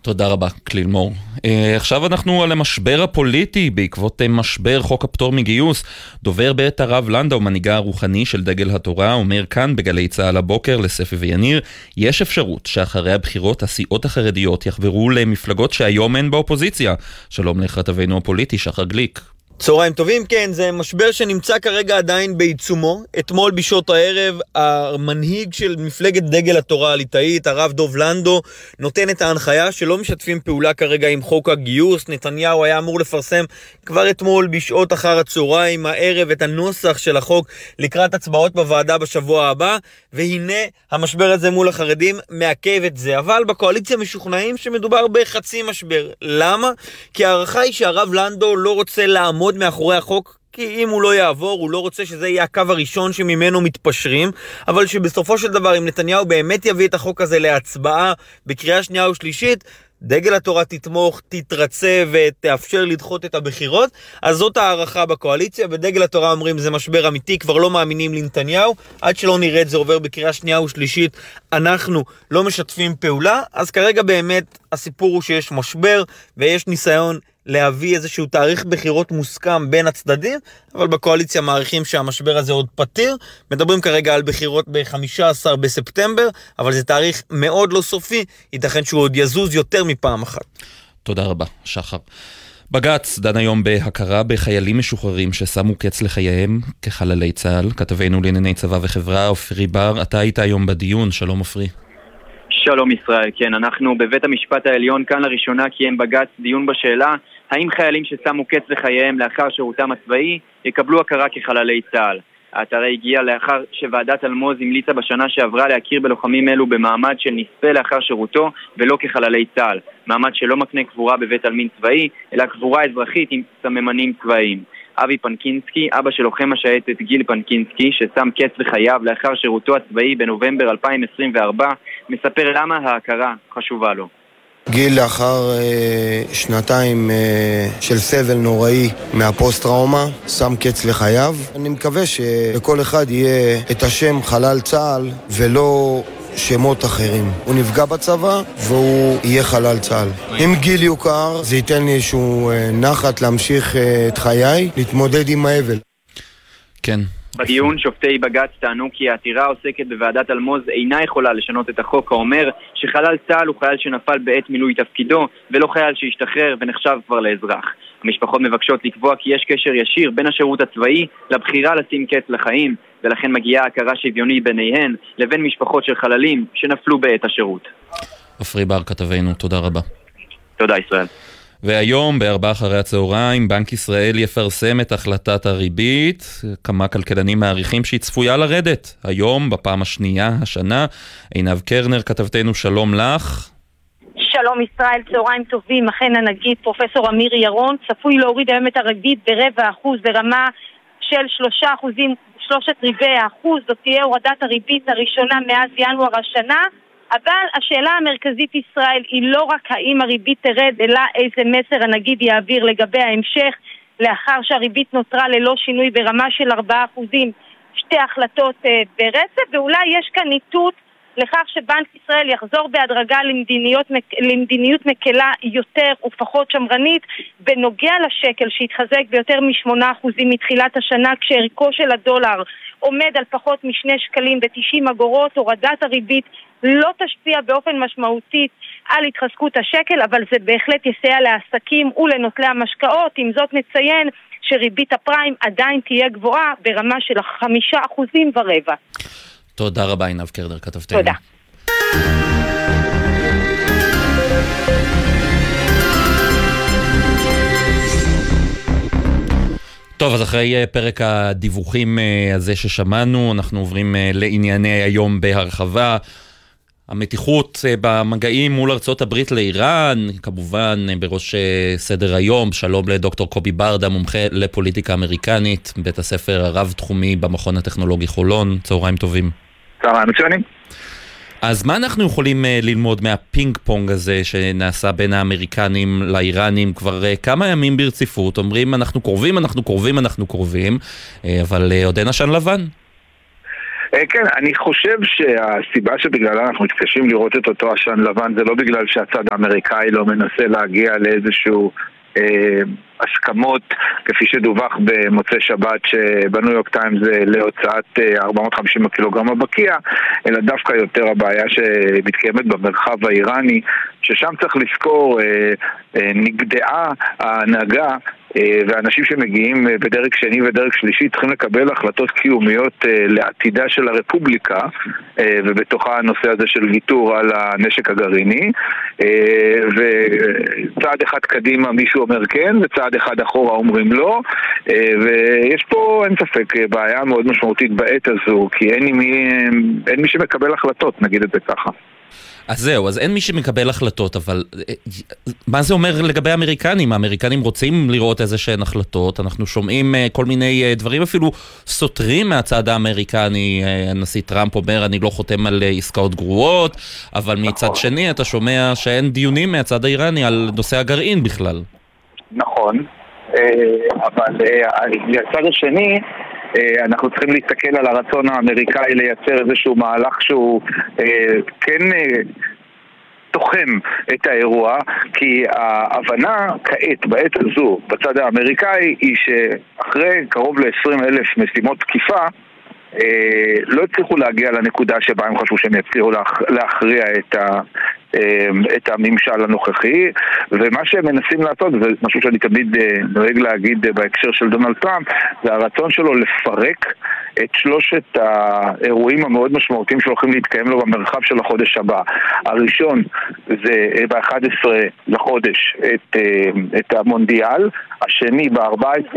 תודה רבה, קלילמור. עכשיו אנחנו על המשבר הפוליטי בעקבות משבר חוק הפטור מגיוס. דובר בית הרב לנדאו, מנהיגה הרוחני של דגל התורה, אומר כאן בגלי צהל הבוקר לספי ויניר, יש אפשרות שאחרי הבחירות הסיעות החרדיות יחברו למפלגות שהיום אין באופוזיציה. שלום לכתבנו הפוליטי שחר גליק. צהריים טובים, כן, זה משבר שנמצא כרגע עדיין בעיצומו. אתמול בשעות הערב, המנהיג של מפלגת דגל התורה הליטאית, הרב דוב לנדאו, נותן את ההנחיה שלא משתפים פעולה כרגע עם חוק הגיוס. נתניהו היה אמור לפרסם כבר אתמול בשעות אחר הצהריים, הערב, את הנוסח של החוק לקראת הצבעות בוועדה בשבוע הבא, והנה המשבר הזה מול החרדים מעכב את זה. אבל בקואליציה משוכנעים שמדובר בחצי משבר. למה? כי הערכה היא שהרב לנדאו לא רוצה לעמוד מאחורי החוק, כי אם הוא לא יעבור, הוא לא רוצה שזה יהיה הקו הראשון שממנו מתפשרים, אבל שבסופו של דבר, אם נתניהו באמת יביא את החוק הזה להצבעה בקריאה שנייה ושלישית, דגל התורה תתמוך, תתרצה ותאפשר לדחות את הבחירות. אז זאת הערכה בקואליציה, ודגל התורה אומרים זה משבר אמיתי, כבר לא מאמינים לנתניהו, עד שלא נראה את זה עובר בקריאה שנייה ושלישית, אנחנו לא משתפים פעולה. אז כרגע באמת הסיפור הוא שיש משבר ויש ניסיון להביא איזשהו תאריך בחירות מוסכם בין הצדדים, אבל בקואליציה מעריכים שהמשבר הזה עוד פתיר. מדברים כרגע על בחירות ב-15 בספטמבר, אבל זה תאריך מאוד לא סופי, ייתכן שהוא עוד יזוז יותר מפעם אחת. תודה רבה, שחר. בג"ץ דן היום בהכרה בחיילים משוחררים ששמו קץ לחייהם כחללי צה"ל. כתבנו לענייני צבא וחברה, עופרי בר, אתה היית היום בדיון, שלום עופרי. שלום ישראל, כן, אנחנו בבית המשפט העליון כאן לראשונה קיים בג"ץ דיון בשאלה האם חיילים ששמו קץ לחייהם לאחר שירותם הצבאי יקבלו הכרה כחללי צה"ל. ההכרה הגיעה לאחר שוועדת אלמוז המליצה בשנה שעברה להכיר בלוחמים אלו במעמד של נספה לאחר שירותו ולא כחללי צה"ל, מעמד שלא מקנה קבורה בבית עלמין צבאי אלא קבורה אזרחית עם סממנים צבאיים. אבי פנקינסקי, אבא של לוחם השייטת גיל פנקינסקי, ששם קץ לחייו לאחר שירותו הצבאי בנובמבר 2024, מספר למה ההכרה חשובה לו. גיל לאחר שנתיים של סבל נוראי מהפוסט-טראומה, שם קץ לחייו. אני מקווה שלכל אחד יהיה את השם חלל צה"ל ולא שמות אחרים. הוא נפגע בצבא והוא יהיה חלל צה"ל. אם גיל יוכר, זה ייתן לי איזשהו נחת להמשיך את חיי, להתמודד עם האבל. כן. בדיון שופטי בג"ץ טענו כי העתירה העוסקת בוועדת אלמוז אינה יכולה לשנות את החוק האומר שחלל צה"ל הוא חייל שנפל בעת מילוי תפקידו ולא חייל שהשתחרר ונחשב כבר לאזרח. המשפחות מבקשות לקבוע כי יש קשר ישיר בין השירות הצבאי לבחירה לשים קץ לחיים, ולכן מגיעה הכרה שוויונית ביניהן לבין משפחות של חללים שנפלו בעת השירות. עופרי בר, כתבנו, תודה רבה. תודה ישראל. והיום ב4 אחרי הצהריים בנק ישראל יפרסם את החלטת הריבית. כמה כלכלנים מעריכים שהיא צפויה לרדת היום בפעם השנייה השנה. עינב קרנר, כתבתנו, שלום לך. שלום ישראל, צהריים טובים. אכן הנגיד פרופסור אמיר ירון צפוי להוריד היום את הריבית ב0.25% ברמה של 3%. זאת תהיה הורדת הריבית הראשונה מאז ינואר השנה. אבל השאלה המרכזית ישראל היא לא רק האם הריבית תרד, אלא איזה מסר הנגיד יעביר לגבי ההמשך, לאחר שהריבית נותרה ללא שינוי ברמה של 4%, שתי החלטות ברצף, ואולי יש כאן ניתות לכך שבנק ישראל יחזור בהדרגה למדיניות מקלה יותר ופחות שמרנית, בנוגע לשקל שהתחזק ביותר מ8% מתחילת השנה, כשערכו של הדולר עומד על פחות מ2 שקלים ו90 אגורות. הורדת הריבית לא תשפיע באופן משמעותי על התחזקות השקל, אבל זה בהחלט יסייע לעסקים ולנוטלי המשקאות. עם זאת נציין שריבית הפריים עדיין תהיה גבוהה ברמה של 5.25%. תודה רבה עינב קרנר, כתבתנו. תודה. טוב, אז אחרי פרק הדיווחים הזה ששמענו, אנחנו עוברים לענייני היום בהרחבה. המתיחות במגעים מול ארצות הברית לאיראן, כמובן בראש סדר היום. שלום לדוקטור קובי ברדה, מומחה לפוליטיקה אמריקנית, בית הספר הרב-תחומי במכון הטכנולוגי חולון. צהריים טובים. צהריים מצוינים. אז מה אנחנו יכולים ללמוד מהפינג פונג הזה שנעשה בין האמריקנים לאיראנים כבר כמה ימים ברציפות? אומרים אנחנו קרובים, אבל עוד אין עשן לבן. כן, אני חושב שהסיבה שבגללה אנחנו מתקשים לראות את אותו עשן לבן זה לא בגלל שהצד האמריקאי לא מנסה להגיע לאיזשהו הסכמות, כפי שדווח במוצאי שבת שבניו יורק טיימס להוצאת 450 קילוגרם הבקיע, אלא דווקא יותר הבעיה שמתקיימת במרחב האיראני, ששם צריך לזכור נגדעה ההנהגה, ואנשים שמגיעים בדרג שני ודרג שלישי צריכים לקבל החלטות קיומיות לעתידה של הרפובליקה, ובתוכה הנושא הזה של ויתור על הנשק הגרעיני, וצעד אחד קדימה מישהו אומר כן, וצעד אחד אחורה אומרים לא, ויש פה אין ספק בעיה מאוד משמעותית בעת הזו, כי אין מי שמקבל החלטות, נגיד את זה ככה. אז זהו, אז אין מי שמקבל החלטות, אבל מה זה אומר לגבי האמריקנים? האמריקנים רוצים לראות איזה שהן החלטות, אנחנו שומעים כל מיני דברים אפילו סותרים מהצד האמריקני, הנשיא טראמפ אומר אני לא חותם על עסקאות גרועות, אבל מצד שני אתה שומע שאין דיונים מהצד האיראני על נושא הגרעין בכלל. נכון, אבל מהצד השני אנחנו צריכים להסתכל על הרצון האמריקאי לייצר איזשהו מהלך שהוא כן תוחם את האירוע, כי ההבנה כעת בעת הזו בצד האמריקאי היא שאחרי קרוב ל-20,000 משימות תקיפה לא הצליחו להגיע לנקודה שבה הם חשבו שהם יצליחו להכריע את הממשל הנוכחי, ומה שהם מנסים לעשות, זה משהו שאני תמיד נוהג להגיד בהקשר של דונלד טראמפ, זה הרצון שלו לפרק את שלושת האירועים המאוד משמעותיים שהולכים להתקיים לו במרחב של החודש הבא. הראשון זה ב-11 לחודש את המונדיאל, השני ב-14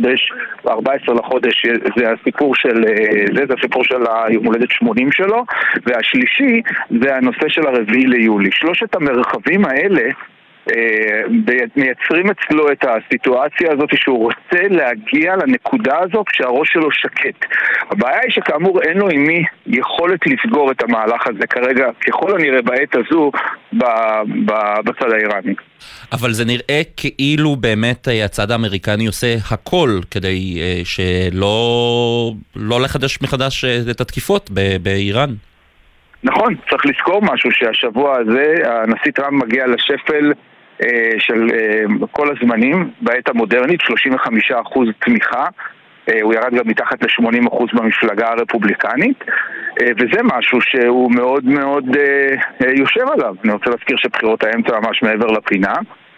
לחודש זה הסיפור של היום הולדת 80 שלו, והשלישי זה הנושא של הרביעי ליולי. שלושת המרחבים האלה מייצרים אצלו את הסיטואציה הזאת שהוא רוצה להגיע לנקודה הזאת כשהראש שלו שקט. הבעיה היא שכאמור אין לו עם מי יכולת לסגור את המהלך הזה כרגע, ככל הנראה בעת הזו בצד האיראני. אבל זה נראה כאילו באמת הצד האמריקני עושה הכל כדי שלא לחדש מחדש את התקיפות באיראן. נכון, צריך לזכור משהו שהשבוע הזה הנשיא טראמפ מגיע לשפל של כל הזמנים בעת המודרנית, 35% תמיכה, הוא ירד גם מתחת ל-80% במפלגה הרפובליקנית, וזה משהו שהוא מאוד מאוד יושב עליו. אני רוצה להזכיר שבחירות האמצע ממש מעבר לפינה,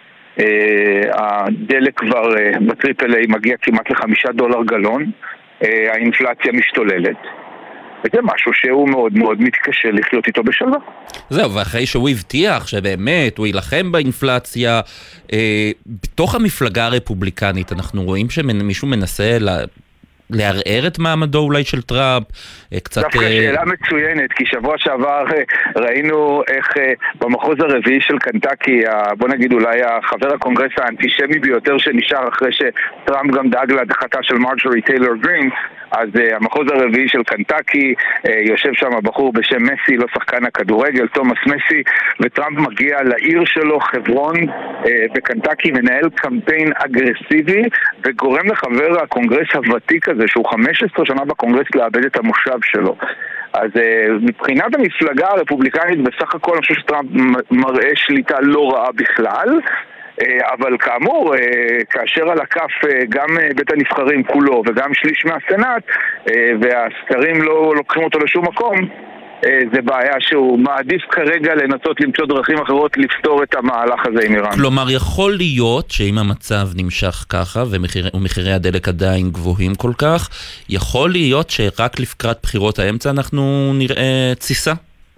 הדלק כבר בטריפל איי מגיע כמעט $5 גלון, האינפלציה משתוללת, וזה משהו שהוא מאוד מאוד מתקשה לחיות איתו בשלווה. זהו, ואחרי שהוא הבטיח שבאמת הוא ילחם באינפלציה, בתוך המפלגה הרפובליקנית אנחנו רואים שמישהו מנסה לערער את מעמדו אולי של טראמפ, קצת... דווקא שאלה מצוינת, כי שבוע שעבר ראינו איך במחוז הרביעי של קנטקי, בוא נגיד אולי החבר הקונגרס האנטישמי ביותר שנשאר אחרי שטראמפ גם דאג להדחתה של מרג'ורי טיילור גרין, אז המחוז הרביעי של קנטקי, יושב שם בחור בשם מסי, לא שחקן הכדורגל, תומאס מסי, וטראמפ מגיע לעיר שלו, חברון בקנטקי, מנהל קמפיין אגרסיבי, וגורם לחבר הקונגרס הוותיק הזה, שהוא 15 שנה בקונגרס, לאבד את המושב שלו. אז מבחינת המפלגה הרפובליקנית, בסך הכל אני חושב שטראמפ מראה שליטה לא רעה בכלל, אבל כאמור, כאשר על הכף גם בית הנבחרים כולו וגם שליש מהסנאט, והסקרים לא לוקחים אותו לשום מקום, זה בעיה שהוא מעדיף כרגע לנסות למצוא דרכים אחרות לפתור את המהלך הזה עם איראן. כלומר, יכול להיות שאם המצב נמשך ככה ומחירי הדלק עדיין גבוהים כל כך, יכול להיות שרק לקראת בחירות האמצע אנחנו נראה ציסה?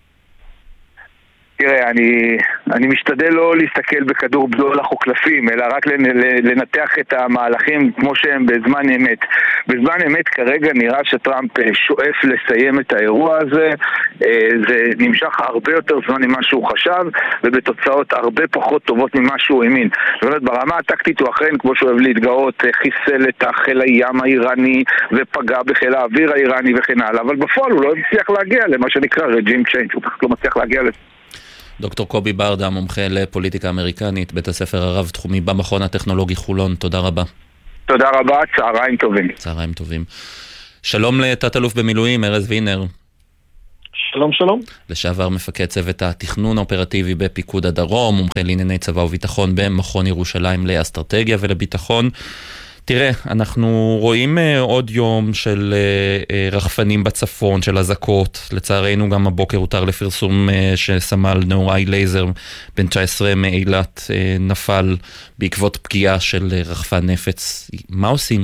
תראה, אני משתדל לא להסתכל בכדור בדולח או קלפים, אלא רק לנתח את המהלכים כמו שהם בזמן אמת. בזמן אמת כרגע נראה שטראמפ שואף לסיים את האירוע הזה, זה נמשך הרבה יותר זמן ממה שהוא חשב, ובתוצאות הרבה פחות טובות ממה שהוא האמין. זאת אומרת, ברמה הטקטית הוא אכן, כמו שהוא אוהב להתגאות, חיסל את חיל הים האיראני ופגע בחיל האוויר האיראני וכן הלאה, אבל בפועל הוא לא מצליח להגיע למה שנקרא רג'ים צ'יינג', הוא פשוט לא מצליח להגיע לזה. דוקטור קובי ברדה, מומחה לפוליטיקה אמריקנית, בית הספר הרב-תחומי במכון הטכנולוגי חולון, תודה רבה. תודה רבה, צהריים טובים. צהריים טובים. שלום לתת אלוף במילואים, ארז וינר. שלום, שלום. לשעבר מפקד צוות התכנון האופרטיבי בפיקוד הדרום, מומחה לענייני צבא וביטחון במכון ירושלים לאסטרטגיה ולביטחון. תראה, אנחנו רואים עוד יום של רחפנים בצפון, של אזעקות. לצערנו גם הבוקר הותר לפרסום שסמל נוראי לייזר בן 19 מאילת נפל בעקבות פגיעה של רחפן נפץ. מה עושים?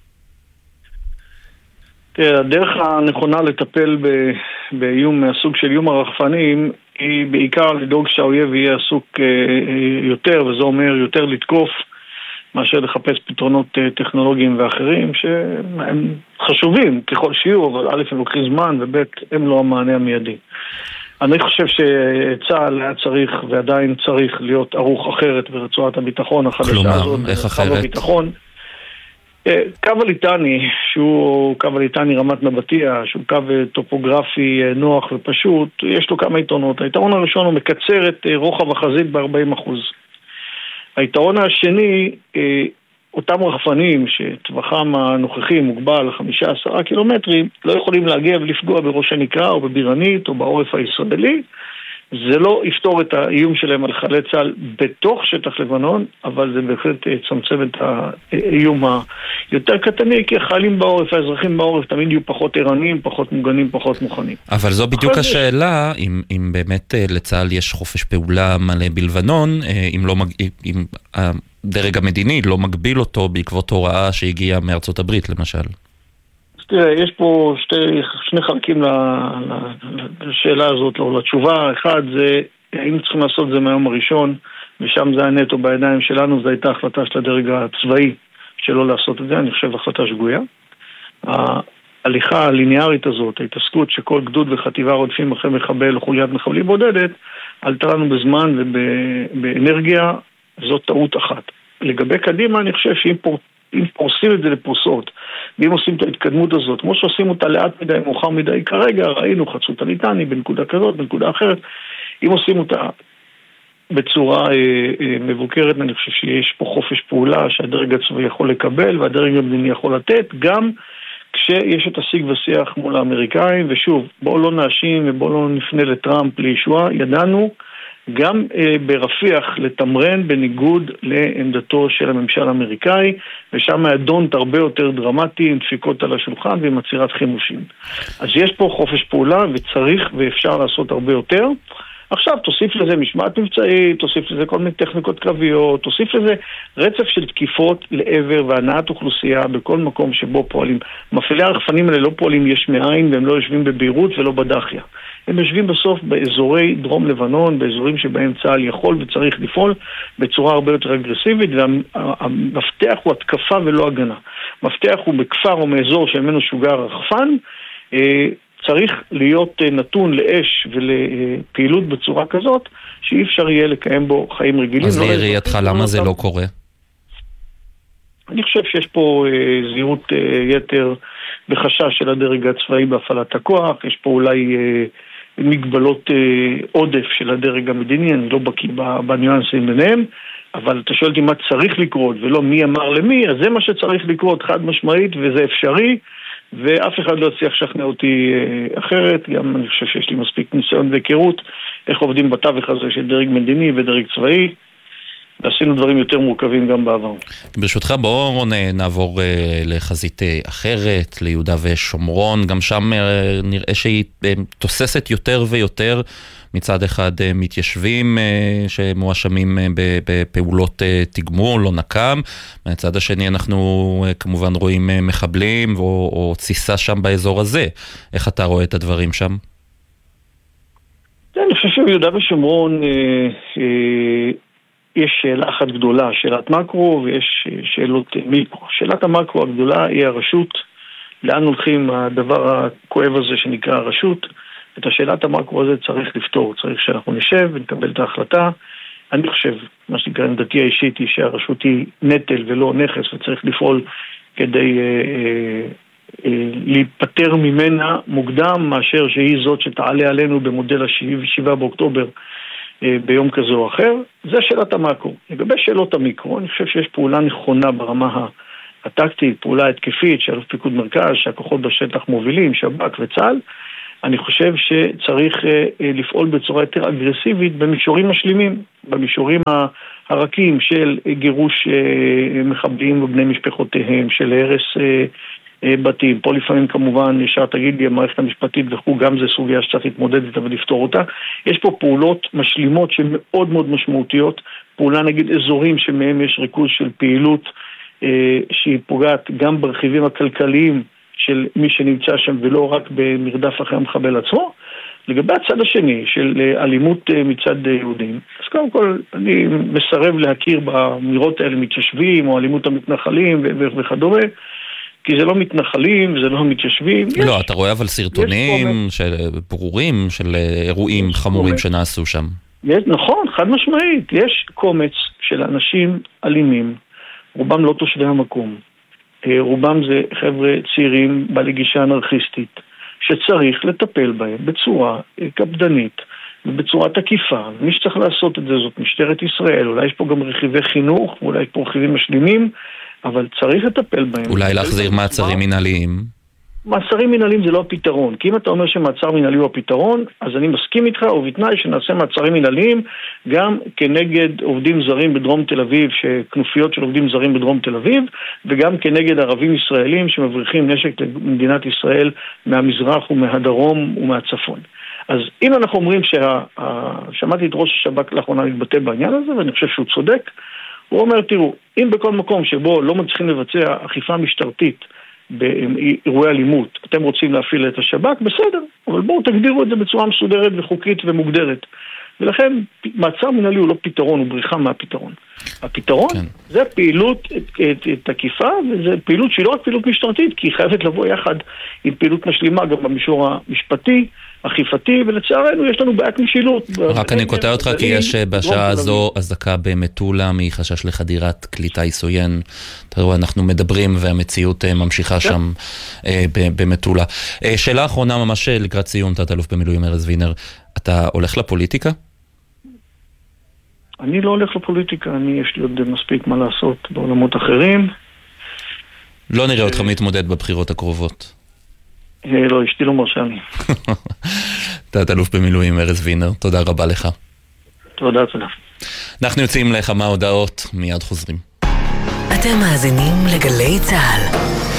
תראה, הדרך הנכונה לטפל באיום מהסוג של איום הרחפנים היא בעיקר לדאוג שהאויב יהיה עסוק יותר, וזה אומר יותר לתקוף מאשר לחפש פתרונות טכנולוגיים ואחרים שהם חשובים ככל שיהיו, אבל א' הם לוקחים זמן וב' הם לא המענה המיידי. אני חושב שצה"ל היה צריך ועדיין צריך להיות ערוך אחרת ברצועת הביטחון החדשה הזאת. כלומר, איך אחרת? קו הליטני, שהוא קו הליטני רמת נבטיה, שהוא קו טופוגרפי נוח ופשוט, יש לו כמה יתרונות. היתרון הראשון הוא מקצר את רוחב החזית ב-40%. היתרון השני, אותם רחפנים שטווחם הנוכחי מוגבל 15 קילומטרים, לא יכולים להגיע ולפגוע בראש הנקרה או בבירנית או בעורף הישראלי. זה לא יפתור את האיום שלהם על חיילי צה"ל בתוך שטח לבנון, אבל זה בהחלט יצמצם את האיום היותר קטני, כי החיילים בעורף, האזרחים בעורף, תמיד יהיו פחות ערניים, פחות מוגנים, פחות מוכנים. אבל זו בדיוק השאלה, אם באמת לצה"ל יש חופש פעולה מלא בלבנון, אם הדרג המדיני לא מגביל אותו בעקבות הוראה שהגיעה מארצות הברית, למשל. תראה, יש פה שני חלקים לשאלה הזאת, או לתשובה. אחד זה, היינו צריכים לעשות זה מהיום הראשון, ושם זה הנטו בידיים שלנו, זו הייתה החלטה של הדרג הצבאי שלא לעשות את זה, אני חושב החלטה שגויה. ההליכה הליניארית הזאת, ההתעסקות שכל גדוד וחטיבה רודפים אחרי מחבל או חוליית מחבלים בודדת, עלתה לנו בזמן ובאנרגיה, זאת טעות אחת. לגבי קדימה, אני חושב שאם פורסים את זה לפרוסות, ואם עושים את ההתקדמות הזאת, כמו שעושים אותה לאט מדי, מאוחר מדי, כרגע ראינו חצות הליטני בנקודה כזאת, בנקודה אחרת, אם עושים אותה בצורה מבוקרת, אני חושב שיש פה חופש פעולה שהדרג הצבאי יכול לקבל, והדרג המדיני יכול לתת, גם כשיש את השיג ושיח מול האמריקאים, ושוב, בואו לא נאשים ובואו לא נפנה לטראמפ לישועה, ידענו גם ברפיח לתמרן בניגוד לעמדתו של הממשל האמריקאי, ושם הדונט הרבה יותר דרמטי עם דפיקות על השולחן ועם עצירת חימושים. אז יש פה חופש פעולה וצריך ואפשר לעשות הרבה יותר. עכשיו תוסיף לזה משמעת מבצעית, תוסיף לזה כל מיני טכניקות קרביות, תוסיף לזה רצף של תקיפות לעבר והנעת אוכלוסייה בכל מקום שבו פועלים. מפעילי הרחפנים האלה לא פועלים יש מאין, והם לא יושבים בביירות ולא בדחיה. הם יושבים בסוף באזורי דרום לבנון, באזורים שבהם צה"ל יכול וצריך לפעול בצורה הרבה יותר אגרסיבית, והמפתח הוא התקפה ולא הגנה. מפתח הוא בכפר או מאזור שממנו שוגר רחפן, צריך להיות נתון לאש ולפעילות בצורה כזאת, שאי אפשר יהיה לקיים בו חיים רגילים. אז לעיריתך, למה זה לא קורה? אני חושב שיש פה זהירות יתר בחשש של הדרג הצבאי בהפעלת הכוח, יש פה אולי מגבלות עודף של הדרג המדיני, אני לא בקיא בניואנסים ביניהם, אבל אתה שואל אותי מה צריך לקרות ולא מי אמר למי, אז זה מה שצריך לקרות חד משמעית וזה אפשרי, ואף אחד לא יצליח לשכנע אותי אחרת. גם אני חושב שיש לי מספיק ניסיון והיכרות איך עובדים בתווך הזה של דרג מדיני ודרג צבאי, ועשינו דברים יותר מורכבים גם בעבר. ברשותך, בואו נעבור לחזית אחרת, ליהודה ושומרון. גם שם נראה שהיא תוססת יותר ויותר. מצד אחד מתיישבים שמואשמים בפעולות תגמול או נקם. מצד השני אנחנו כמובן רואים מחבלים או ציסה שם באזור הזה. איך אתה רואה את הדברים שם? אני חושב שביהודה ושומרון יש שאלה אחת גדולה, שאלת מקרו, ויש שאלות מיקרו. שאלת המקרו הגדולה היא הרשות, לאן הולכים הדבר הכואב הזה שנקרא הרשות. את השאלת המקרו הזה צריך לפתור, צריך שאנחנו נשב ונקבל את ההחלטה. אני חושב, מה שנקרא עמדתי האישית היא שהרשות היא נטל ולא נכס, וצריך לפעול כדי להיפטר ממנה מוקדם, מאשר שהיא זאת שתעלה עלינו במודל ה-7 באוקטובר, ביום כזה או אחר. זה שאלת המקרו. לגבי שאלות המיקרו, אני חושב שיש פעולה נכונה ברמה הטקטית, פעולה התקפית של פיקוד מרכז, שהכוחות בשטח מובילים, שב"כ וצה"ל, אני חושב שצריך לפעול בצורה יותר אגרסיבית במישורים משלימים, במישורים הרכים של גירוש מחבלים ובני משפחותיהם, של הרס בתים. פה לפעמים כמובן, ישר תגיד לי, המערכת המשפטית וכו', גם זה סוגיה שצריך להתמודד איתה ולפתור אותה. יש פה פעולות משלימות שמאוד מאוד משמעותיות, פעולה נגיד אזורים שמהם יש ריכוז של פעילות שהיא פוגעת גם ברכיבים הכלכליים של מי שנמצא שם ולא רק במרדף אחרי המחבל עצמו. לגבי הצד השני של אלימות מצד יהודים, אז קודם כל אני מסרב להכיר באמירות האלה מתיישבים או אלימות המתנחלים וכדומה, כי זה לא מתנחלים, זה לא מתיישבים. לא, אתה רואה אבל סרטונים ברורים של אירועים חמורים שנעשו שם. נכון, חד משמעית. יש קומץ של אנשים אלימים, רובם לא תושבי המקום. רובם זה חבר'ה צעירים בעלי גישה אנרכיסטית, שצריך לטפל בהם בצורה קפדנית ובצורה תקיפה. מי שצריך לעשות את זה זאת משטרת ישראל. אולי יש פה גם רכיבי חינוך, אולי יש פה רכיבים משלימים, אבל צריך לטפל בהם. אולי להחזיר מעצרים מנהליים. מעצרים מנהליים זה לא הפתרון, כי אם אתה אומר שמעצר מנהלי הוא הפתרון, אז אני מסכים איתך, ובתנאי שנעשה מעצרים מנהליים גם כנגד עובדים זרים בדרום תל אביב, שכנופיות של עובדים זרים בדרום תל אביב, וגם כנגד ערבים ישראלים שמבריחים נשק למדינת ישראל מהמזרח ומהדרום ומהצפון. אז אם אנחנו אומרים שמעתי את ראש השב"כ לאחרונה להתבטא בעניין הזה, ואני חושב שהוא צודק, הוא אומר, תראו, אם בכל מקום שבו לא מצליחים לבצע אכיפה משטרתית באירועי אלימות, אתם רוצים להפעיל את השב"כ, בסדר, אבל בואו תגדירו את זה בצורה מסודרת וחוקית ומוגדרת. ולכן מעצר מנהלי הוא לא פתרון, הוא בריחה מהפתרון. הפתרון זה פעילות תקיפה, וזה פעילות שהיא לא רק פעילות משטרתית, כי היא חייבת לבוא יחד עם פעילות משלימה גם במישור המשפטי, אכיפתי, ולצערנו יש לנו בעיית משילות. רק אני קוטע אותך כי יש בשעה הזו אזעקה במטולה מחשש לחדירת כלי טיס עוין. תראו, אנחנו מדברים והמציאות ממשיכה שם במטולה. שאלה אחרונה ממש לקראת סיום, תת-אלוף במילואים ארז וינר, אתה הולך לפוליטיקה? אני לא הולך לפוליטיקה, יש לי עוד מספיק מה לעשות בעולמות אחרים. לא נראה אותך מתמודד בבחירות הקרובות. לא, אשתי לא מרשה לי. תת-אלוף במילואים ארז וינר, תודה רבה לך. תודה. אנחנו יוצאים לכמה הודעות, מיד חוזרים. אתם מאזינים לגלי צהל.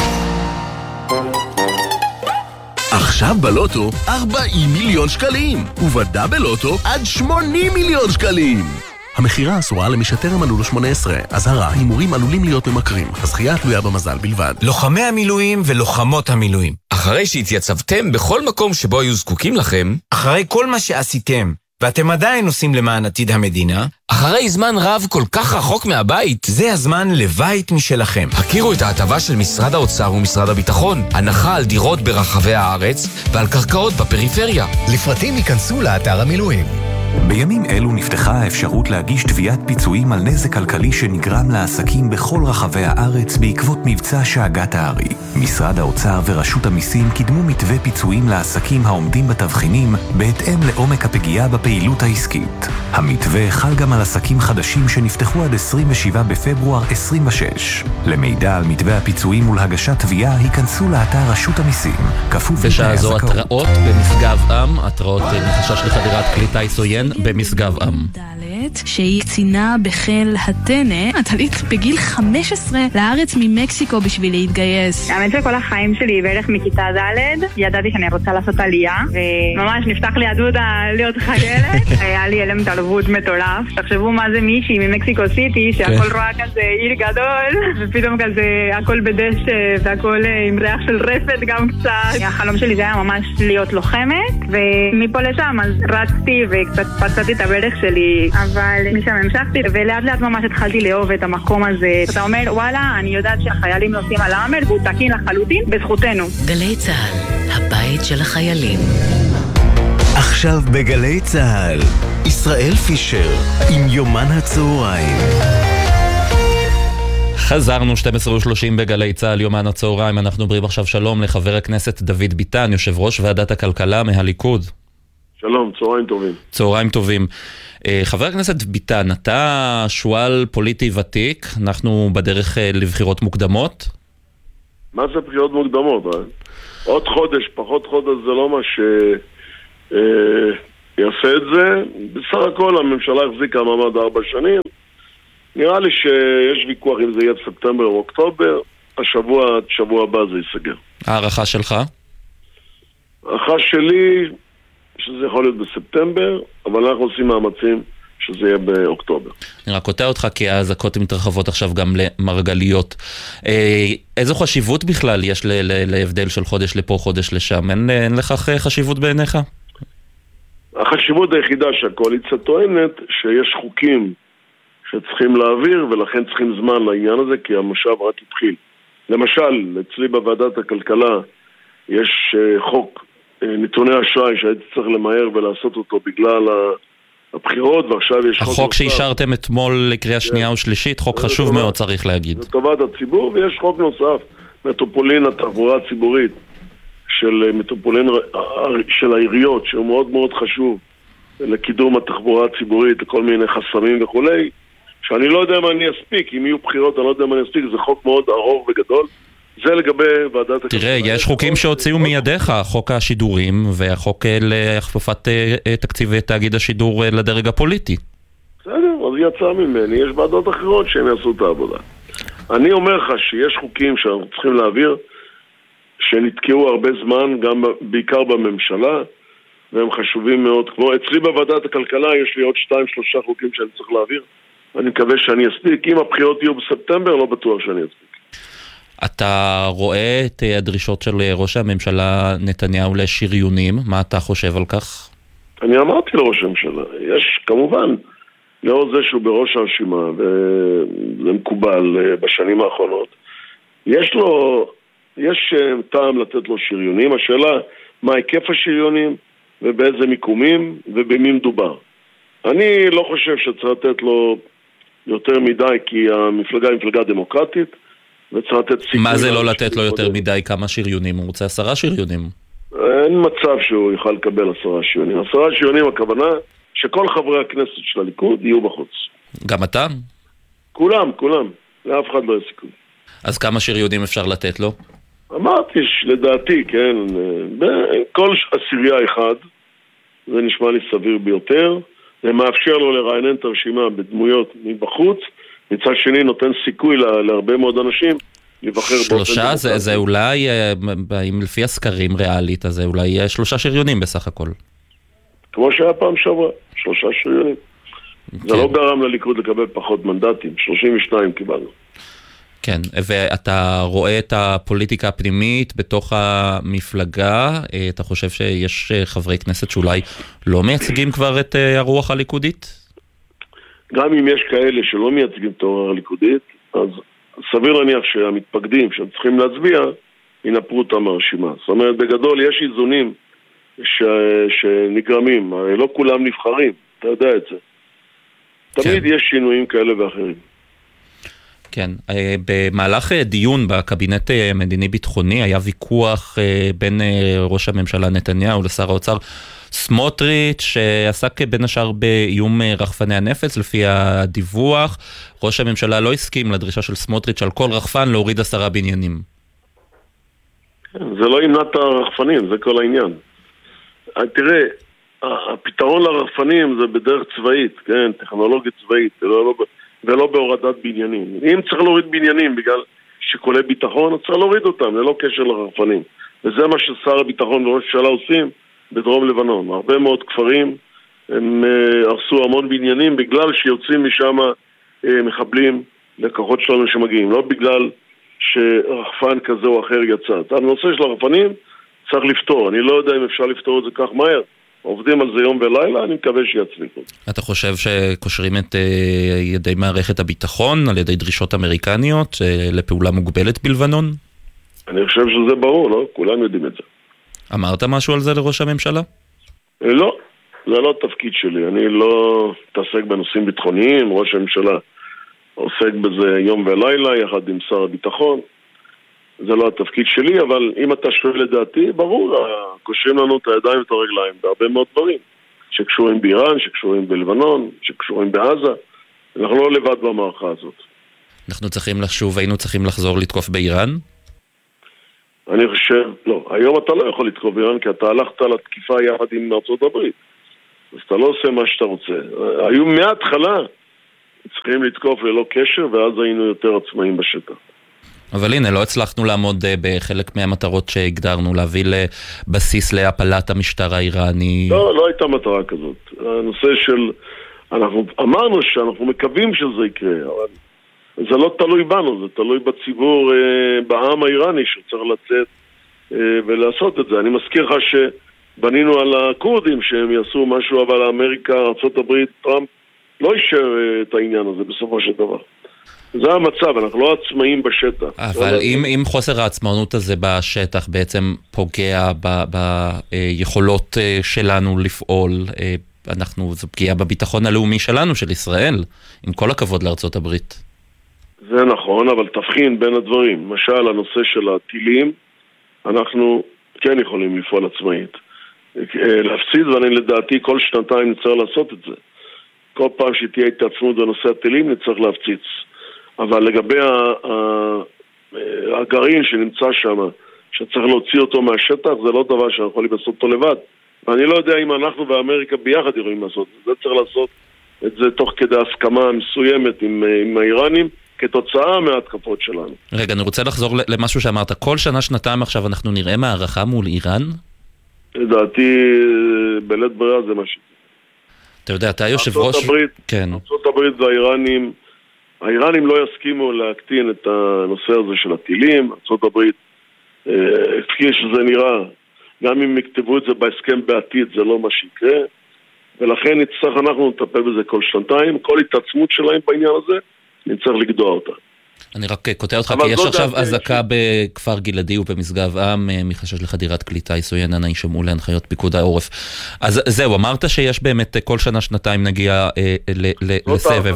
עכשיו בלוטו 40 מיליון שקלים, ובדאבל לוטו עד 80 מיליון שקלים. המחירה אסורה למי שטרם מלאו לו 18. אזהרה, הימורים עלולים להיות ממכרים. הזכייה תלויה במזל בלבד. לוחמי המילואים ולוחמות המילואים, אחרי שהתייצבתם בכל מקום שבו היו זקוקים לכם, אחרי כל מה שעשיתם, ואתם עדיין עושים למען עתיד המדינה, אחרי זמן רב כל כך רחוק מהבית, זה הזמן לבית משלכם. הכירו את ההטבה של משרד האוצר ומשרד הביטחון, הנחה על דירות ברחבי הארץ ועל קרקעות בפריפריה. לפרטים ייכנסו לאתר המילואים. בימים אלו נפתחה האפשרות להגיש תביעת פיצויים על נזק כלכלי שנגרם לעסקים בכל רחבי הארץ בעקבות מבצע שאגת הארי. משרד האוצר ורשות המיסים קידמו מתווה פיצויים לעסקים העומדים בתבחינים בהתאם לעומק הפגיעה בפעילות העסקית. המתווה חל גם על עסקים חדשים שנפתחו עד 27 בפברואר 26. למידע על מתווה הפיצויים ולהגשת תביעה היכנסו לאתר רשות המיסים. בשעה זו התראות במשגב עם, התראות מחשש לחדירת כלי טיס עוין במשגב עם. שהיא קצינה בחיל הטנא, עלית בגיל 15 לארץ ממקסיקו בשביל להתגייס. האמת שכל החיים שלי בערך מכיתה ד' ידעתי שאני רוצה לעשות עלייה, וממש נפתח לי יהדות להיות חיילת. היה לי אלם תרבות מטורף. תחשבו מה זה מישהי ממקסיקו סיטי שהכל רואה כזה עיר גדול, ופתאום כזה הכל בדשא והכל עם ריח של רפת גם קצת. החלום שלי זה היה ממש להיות לוחמת, ומפה לשם אז רצתי וקצת פצעתי את הברך שלי, אבל משם המשכתי, ולאט לאט ממש התחלתי לאהוב את המקום הזה. אתה אומר, וואלה, אני יודעת שהחיילים נוסעים על האמר, והוא תקין לחלוטין, בזכותנו. גלי צהל, הבית של החיילים. עכשיו בגלי צהל, ישראל פישר, עם יומן הצהריים. חזרנו 12:30 בגלי צהל, יומן הצהריים. אנחנו אומרים עכשיו שלום לחבר הכנסת דוד ביטן, יושב ראש ועדת הכלכלה מהליכוד. שלום, צהריים טובים. צהריים טובים. חבר הכנסת ביטן, אתה שואל פוליטי ותיק, אנחנו בדרך לבחירות מוקדמות? מה זה בחירות מוקדמות? עוד חודש, פחות חודש, זה לא מה שיעשה את זה. בסך הכל הממשלה החזיקה מעמד 4 שנים. נראה לי שיש ויכוח אם זה יהיה בספטמבר או אוקטובר. שבוע הבא זה ייסגר. הערכה שלך? הערכה שלי שזה יכול להיות בספטמבר, אבל אנחנו עושים מאמצים שזה יהיה באוקטובר. אני רק קוטע אותך כי האזעקות מתרחבות עכשיו גם למרגליות. איזו חשיבות בכלל יש להבדל של חודש לפה, חודש לשם? אין לכך חשיבות בעיניך? החשיבות היחידה שהקואליציה טוענת שיש חוקים שצריכים להעביר ולכן צריכים זמן לעניין הזה כי המושב רק התחיל. למשל, אצלי בוועדת הכלכלה יש חוק נתוני אשראי שהייתי צריך למהר ולעשות אותו בגלל הבחירות, ועכשיו יש החוק שאישרתם אתמול לקריאה שנייה ושלישית, חוק חשוב מאוד צריך להגיד. זה טובת הציבור, ויש חוק נוסף, מטרופולין התחבורה הציבורית של מטרופולין של העיריות, שהוא מאוד מאוד חשוב לקידום התחבורה הציבורית, לכל מיני חסמים וכולי, שאני לא יודע מה אני אספיק, אם יהיו בחירות אני לא יודע מה אני אספיק, זה חוק מאוד ארוך וגדול. זה לגבי ועדת הכלכלה. תראה, יש חוקים שהוציאו מידיך, חוק השידורים והחוק להכפפת תקציב תאגיד השידור לדרג הפוליטי. בסדר, אז יצא ממני, יש ועדות אחרות שהם יעשו את העבודה. אני אומר לך שיש חוקים שאנחנו צריכים להעביר, שנתקעו הרבה זמן, גם בעיקר בממשלה, והם חשובים מאוד. כמו אצלי בוועדת הכלכלה יש לי עוד 2-3 חוקים שאני צריך להעביר. אני מקווה שאני אספיק. אם הבחירות יהיו בספטמבר, לא בטוח שאני אספיק. אתה רואה את הדרישות של ראש הממשלה נתניהו לשריונים, מה אתה חושב על כך? אני אמרתי לראש הממשלה, יש כמובן, לאור זה שהוא בראש הרשימה, וזה מקובל בשנים האחרונות, יש טעם לתת לו שריונים, השאלה מה היקף השריונים, ובאיזה מיקומים, ובמי מדובר. אני לא חושב שצריך לתת לו יותר מדי, כי המפלגה היא מפלגה דמוקרטית, מה זה לא לתת לו יותר מדי? כמה שריונים? הוא רוצה 10 שריונים. אין מצב שהוא יוכל לקבל 10 שריונים. 10 שריונים הכוונה שכל חברי הכנסת של הליכוד יהיו בחוץ. גם אתה? כולם. לאף אחד לא יסיכוי. אז כמה שריונים אפשר לתת לו? אמרתי לדעתי, כן, כל 10 אחד, זה נשמע לי סביר ביותר. זה מאפשר לו לרענן את הרשימה בדמויות מבחוץ, מצד שני נותן סיכוי להרבה מאוד אנשים לבחר 3 זה אולי, אם לפי הסקרים ריאלית, אז זה אולי 3 שריונים בסך הכל. כמו שהיה פעם שעברה, 3 שריונים. זה לא גרם לליכוד לקבל פחות מנדטים, 32 קיבלנו. כן, ואתה רואה את הפוליטיקה הפנימית בתוך המפלגה, אתה חושב שיש חברי כנסת שאולי לא מייצגים כבר את הרוח הליכודית? גם אם יש כאלה שלא מייצגים את הרוח הליכודית, אז סביר להניח שהמתפקדים שהם צריכים להצביע, ינפרו אותם מהרשימה. זאת אומרת, בגדול יש איזונים שנגרמים, הרי לא כולם נבחרים, אתה יודע את זה. תמיד יש שינויים כאלה ואחרים. כן, במהלך דיון בקבינט מדיני-ביטחוני היה ויכוח בין ראש הממשלה נתניהו לשר האוצר סמוטריץ' שעסק בין השאר באיום רחפני הנפץ. לפי הדיווח, ראש הממשלה לא הסכים לדרישה של סמוטריץ' על כל רחפן להוריד 10 בניינים. זה לא ימנע את הרחפנים, זה כל העניין. תראה, הפתרון לרחפנים זה בדרך צבאית, כן, טכנולוגית צבאית, ולא בהורדת בניינים. אם צריך להוריד בניינים בגלל שיקולי ביטחון, צריך להוריד אותם, ללא קשר לרחפנים. וזה מה ששר הביטחון וראש הממשלה עושים בדרום לבנון. הרבה מאוד כפרים, הם הרסו המון בניינים בגלל שיוצאים משם מחבלים לכוחות שלנו שמגיעים. לא בגלל שרחפן כזה או אחר יצא. את הנושא של הרחפנים צריך לפתור. אני לא יודע אם אפשר לפתור את זה כך מהר. עובדים על זה יום ולילה, אני מקווה שיצליחו. אתה חושב שקושרים את ידי מערכת הביטחון על ידי דרישות אמריקניות לפעולה מוגבלת בלבנון? אני חושב שזה ברור, לא? כולם יודעים את זה. אמרת משהו על זה לראש הממשלה? לא, זה לא תפקיד שלי. אני לא מתעסק בנושאים ביטחוניים, ראש הממשלה עוסק בזה יום ולילה יחד עם שר הביטחון. זה לא התפקיד שלי, אבל אם אתה שואל לדעתי, ברור, קושרים לנו את הידיים ואת הרגליים בהרבה מאוד דברים. שקשורים באיראן, שקשורים בלבנון, שקשורים בעזה. אנחנו לא לבד במערכה הזאת. אנחנו צריכים לשוב, היינו צריכים לחזור לתקוף באיראן? אני חושב, לא, היום אתה לא יכול לתקוף באיראן, כי אתה הלכת לתקיפה יחד עם ארצות הברית. אז אתה לא עושה מה שאתה רוצה. היו מההתחלה צריכים לתקוף ללא קשר, ואז היינו יותר עצמאים בשטח. אבל הנה, לא הצלחנו לעמוד בחלק מהמטרות שהגדרנו, להביא לבסיס להפלת המשטר האיראני. לא הייתה מטרה כזאת. הנושא של, אנחנו אמרנו שאנחנו מקווים שזה יקרה, אבל זה לא תלוי בנו, זה תלוי בציבור, בעם האיראני שצריך לצאת ולעשות את זה. אני מזכיר לך שבנינו על הקורדים שהם יעשו משהו, אבל אמריקה, ארצות הברית, טראמפ לא יישאר את העניין הזה בסופו של דבר. זה המצב, אנחנו לא עצמאים בשטח. אבל אם חוסר העצמאות הזה בשטח בעצם פוגע ביכולות שלנו לפעול, זו פגיעה בביטחון הלאומי שלנו, של ישראל, עם כל הכבוד לארצות הברית. זה נכון, אבל תבחין בין הדברים. למשל, הנושא של הטילים, אנחנו כן יכולים לפעול עצמאית. להפסיד, ואני לדעתי כל שנתיים נצטרך לעשות את זה. כל פעם שתהיה התעצמות בנושא הטילים, נצטרך להפציץ. אבל לגבי הגרעין שנמצא שם, שצריך להוציא אותו מהשטח, זה לא דבר שאנחנו יכולים לעשות אותו לבד. ואני לא יודע אם אנחנו ואמריקה ביחד יכולים לעשות את זה. צריך לעשות את זה תוך כדי הסכמה מסוימת עם האיראנים, כתוצאה מההתקפות שלנו. רגע, אני רוצה לחזור למשהו שאמרת. כל שנה, שנתיים עכשיו אנחנו נראה מערכה מול איראן? לדעתי, בלית ברירה זה משהו. אתה יודע, אתה יושב ראש... ארצות הברית והאיראנים, האיראנים לא יסכימו להקטין את הנושא הזה של הטילים. ארצות הברית, כפי שזה נראה, גם אם יכתבו את זה בהסכם בעתיד, זה לא מה שיקרה. ולכן נצטרך אנחנו לטפל בזה כל שנתיים. כל התעצמות שלהם בעניין הזה, נצטרך לגדוע אותה. אני רק קוטע אותך, כי יש עכשיו אזעקה בכפר גלעדי ובמשגב עם, מחשש לחדירת כלי טיס עוין, אנא יישמעו להנחיות פיקוד העורף. אז זהו, אמרת שיש באמת כל שנה, שנתיים נגיע לסבב.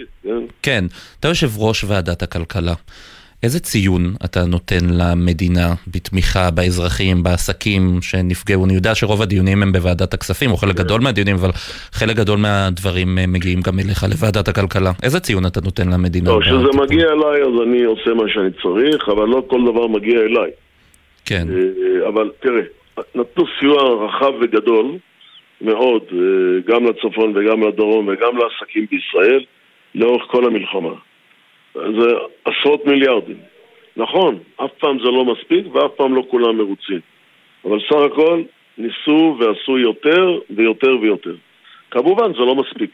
כן, אתה יושב ראש ועדת הכלכלה. איזה ציון אתה נותן למדינה בתמיכה באזרחים, בעסקים שנפגעו? אני יודע שרוב הדיונים הם בוועדת הכספים, או חלק גדול מהדיונים, אבל חלק גדול מהדברים מגיעים גם אליך לוועדת הכלכלה. איזה ציון אתה נותן למדינה? לא, כשזה מגיע אליי, אז אני עושה מה שאני צריך, אבל לא כל דבר מגיע אליי. כן. אבל תראה, נתנו סיוע רחב וגדול מאוד, גם לצפון וגם לדרום וגם לעסקים בישראל, לאורך כל המלחמה. זה עשרות מיליארדים. נכון, אף פעם זה לא מספיק ואף פעם לא כולם מרוצים. אבל סך הכל ניסו ועשו יותר ויותר ויותר. כמובן זה לא מספיק.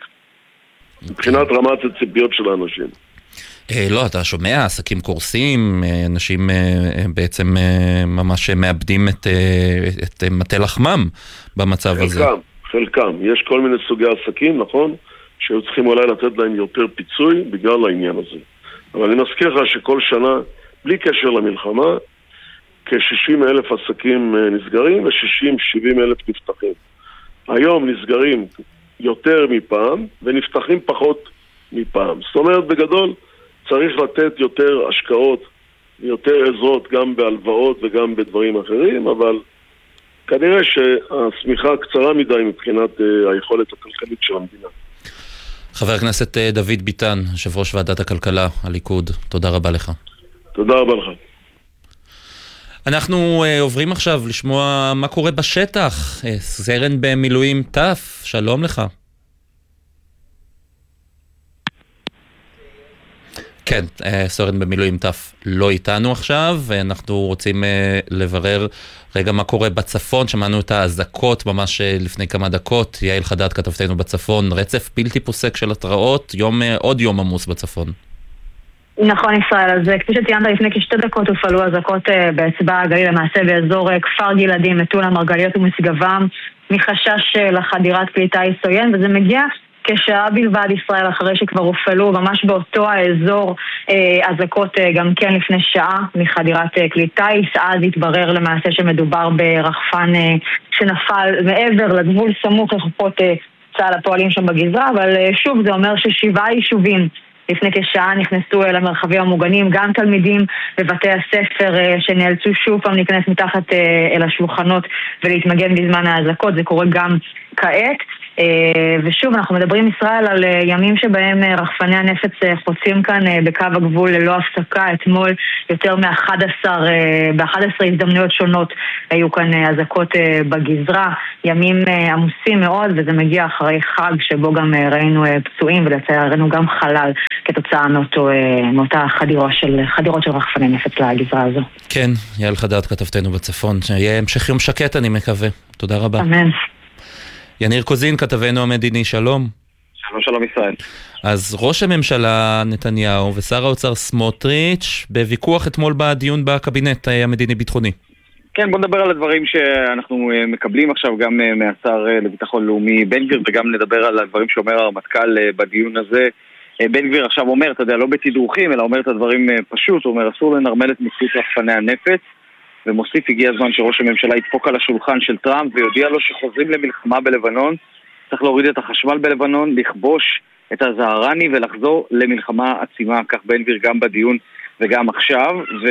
מבחינת רמת הציפיות של האנשים. לא, אתה שומע, עסקים קורסים, אנשים בעצם ממש מאבדים את מטה לחמם במצב הזה. חלקם. יש כל מיני סוגי עסקים, נכון? שהיו צריכים אולי לתת להם יותר פיצוי בגלל העניין הזה. אבל אני מזכיר לך שכל שנה, בלי קשר למלחמה, כ-60,000 עסקים נסגרים ו-60-70,000 נפתחים. היום נסגרים יותר מפעם ונפתחים פחות מפעם. זאת אומרת, בגדול, צריך לתת יותר השקעות, יותר עזרות גם בהלוואות וגם בדברים אחרים, אבל כנראה שהסמיכה קצרה מדי מבחינת היכולת הכלכלית של המדינה. חבר הכנסת דוד ביטן, יושב ראש ועדת הכלכלה, הליכוד, תודה רבה לך. תודה רבה לך. אנחנו עוברים עכשיו לשמוע מה קורה בשטח. סרן במילואים תף, שלום לך. כן, סרן במילואים תף לא איתנו עכשיו, ואנחנו רוצים לברר רגע מה קורה בצפון. שמענו את האזעקות ממש לפני כמה דקות. יעל חדד כתבתנו בצפון, רצף בלתי פוסק של התראות, עוד יום עמוס בצפון. נכון ישראל, אז כפי שציינת לפני כשתי דקות הופעלו אזעקות באצבע הגליל, למעשה באזור כפר גלעדי, מטולה, מרגליות ומשגבם, מחשש לחדירת כלי טיס עוין, וזה מגיע כשעה בלבד ישראל אחרי שכבר הופעלו ממש באותו האזור אזעקות גם כן לפני שעה מחדירת כלי טיס. אז התברר למעשה שמדובר ברחפן שנפל מעבר לגבול סמוך לחופות צה"ל הפועלים שם בגזרה, אבל שוב זה אומר ש7 יישובים לפני כשעה נכנסו למרחבים המוגנים, גם תלמידים בבתי הספר שנאלצו שוב פעם להיכנס מתחת אל השולחנות ולהתמגן בזמן האזעקות. זה קורה גם כעת. ושוב, אנחנו מדברים ישראל על ימים שבהם רחפני הנפץ חוצים כאן בקו הגבול ללא הפסקה. אתמול יותר מ-11 הזדמנויות שונות היו כאן אזעקות בגזרה, ימים עמוסים מאוד, וזה מגיע אחרי חג שבו גם ראינו פצועים ולצערנו גם חלל כתוצאה מאותה חדירות של רחפני נפץ לגזרה הזו. כן, יעל חדד כתבתנו בצפון, שיהיה המשך יום שקט אני מקווה. תודה רבה. אמן. יניר קוזין, כתבנו המדיני, שלום. שלום ישראל. אז ראש הממשלה נתניהו ושר האוצר סמוטריץ' בוויכוח אתמול בדיון בקבינט המדיני-ביטחוני. כן, בוא נדבר על הדברים שאנחנו מקבלים עכשיו גם מהשר לביטחון לאומי בן גביר, וגם נדבר על הדברים שאומר הרמטכ"ל בדיון הזה. בן גביר עכשיו אומר, אתה יודע, לא בתדרוכים, אלא אומר את הדברים פשוט, הוא אומר, אסור לנרמל את מציאות רחפני הנפץ, ומוסיף, הגיע הזמן שראש הממשלה ידפוק על השולחן של טראמפ ויודיע לו שחוזרים למלחמה בלבנון, צריך להוריד את החשמל בלבנון, לכבוש את הזהרני ולחזור למלחמה עצימה. כך בן גביר גם בדיון וגם עכשיו,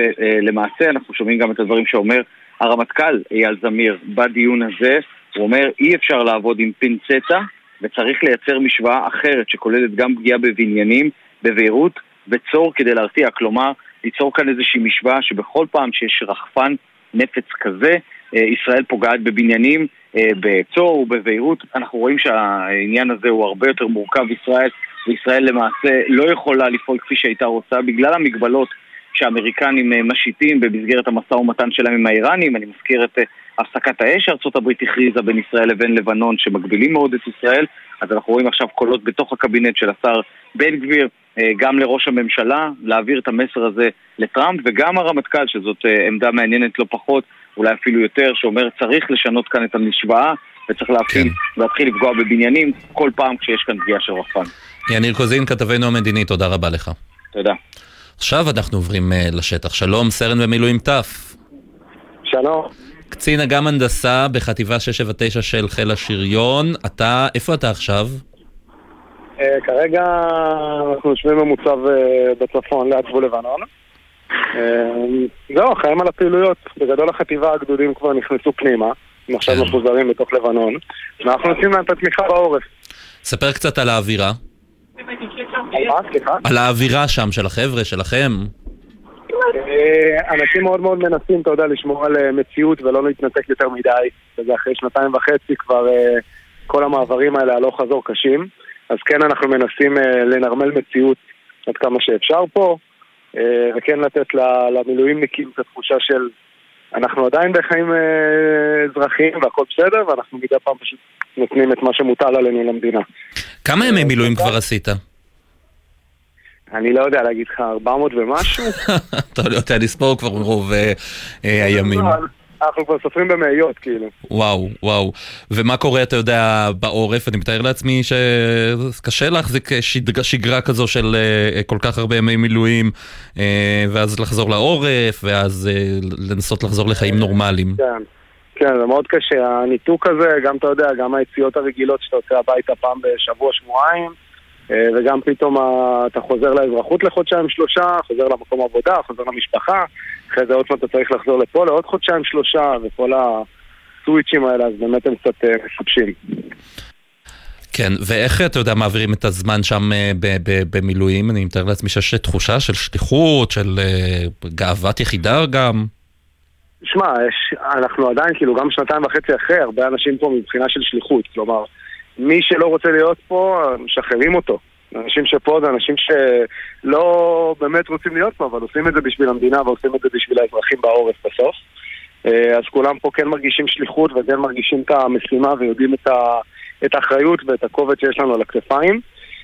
ולמעשה אנחנו שומעים גם את הדברים שאומר הרמטכ"ל אייל זמיר בדיון הזה. הוא אומר, אי אפשר לעבוד עם פינצטה, וצריך לייצר משוואה אחרת שכוללת גם פגיעה בבניינים, בבהירות, בצור כדי להרתיע. כלומר, ליצור כאן איזושהי משוואה שבכל פעם שיש רחפן נפץ כזה, ישראל פוגעת בבניינים, בצור ובבהירות. אנחנו רואים שהעניין הזה הוא הרבה יותר מורכב. וישראל למעשה לא יכולה לפעול כפי שהייתה רוצה, בגלל המגבלות שהאמריקנים משיתים במסגרת המשא ומתן שלהם עם האיראנים. אני מזכיר את הפסקת האש ארצות הברית הכריזה בין ישראל לבין לבנון, שמגבילים מאוד את ישראל. אז אנחנו רואים עכשיו קולות בתוך הקבינט של השר בן גביר, גם לראש הממשלה, להעביר את המסר הזה לטראמפ, וגם הרמטכ"ל, שזאת עמדה מעניינת לא פחות, אולי אפילו יותר, שאומר צריך לשנות כאן את המשוואה, וצריך להתחיל לפגוע בבניינים כל פעם כשיש כאן פגיעה של רחפן. יניר קוזין, כתבנו המדיני, תודה רבה לך. תודה. עכשיו אנחנו עוברים לשטח. שלום, סרן במילואים תף. שלום. קצין אג"ם הנדסה בחטיבה 679 של חיל השריון. איפה אתה עכשיו? כרגע אנחנו יושבים במוצב בצפון ליד גבול לבנון. זהו, חיים על הפעילויות. בגדול החטיבה הגדודים כבר נכנסו פנימה, הם עכשיו מפוזרים בתוך לבנון, ואנחנו נותנים להם את התמיכה בעורף. ספר קצת על האווירה. על האווירה שם של החבר'ה, שלכם. אנשים מאוד מאוד מנסים, אתה יודע, לשמור על מציאות ולא להתנתק יותר מדי. וזה אחרי 2.5 כבר כל המעברים האלה הלוך חזור קשים. אז כן, אנחנו מנסים לנרמל מציאות עד כמה שאפשר פה, וכן לתת למילואימניקים את התחושה של אנחנו עדיין בחיים אזרחיים והכל בסדר, ואנחנו מדי פעם פשוט נותנים את מה שמוטל עלינו למדינה. כמה ימי מילואים כבר עשית? אני לא יודע להגיד לך, 400 ומשהו? אתה לא יודע לספור כבר מרוב הימים. אנחנו כבר סופרים במאיות, כאילו. וואו. ומה קורה, אתה יודע, בעורף? אני מתאר לעצמי שקשה להחזיק שגרה כזו של כל כך הרבה ימי מילואים, ואז לחזור לעורף, ואז לנסות לחזור לחיים נורמליים. כן, זה מאוד קשה. הניתוק הזה, גם אתה יודע, גם היציאות הרגילות שאתה יוצא הביתה פעם בשבוע, שבועיים, וגם פתאום אתה חוזר לאזרחות לחודשיים, 3, חוזר למקום עבודה, חוזר למשפחה, אחרי זה עוד פעם אתה צריך לחזור לפה לעוד חודשיים, 3, וכל הסוויצ'ים האלה, אז באמת הם קצת מספשים. כן, ואיך אתה יודע מעבירים את הזמן שם במילואים? אני מתאר לעצמי שיש תחושה של שליחות, של גאוות יחידה גם. שמע, אנחנו עדיין כאילו גם 2.5 אחרי, הרבה אנשים פה מבחינה של שליחות, כלומר, מי שלא רוצה להיות פה, משחררים אותו. אנשים שפה זה אנשים שלא באמת רוצים להיות פה, אבל עושים את זה בשביל המדינה ועושים את זה בשביל האזרחים בעורף בסוף. אז כולם פה כן מרגישים שליחות וכן מרגישים את המשימה ויודעים את האחריות ואת הכובד שיש לנו על הכתפיים.